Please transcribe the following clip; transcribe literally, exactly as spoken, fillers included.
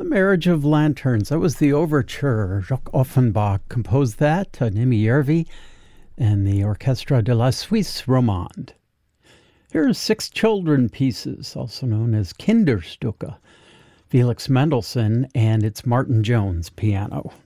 Marriage of Lanterns. That was the overture. Jacques Offenbach composed that, uh, Nimi Järvi, and the Orchestre de la Suisse Romande. Here are six children pieces, also known as Kinderstücke. Felix Mendelssohn, and it's Martin Jones piano.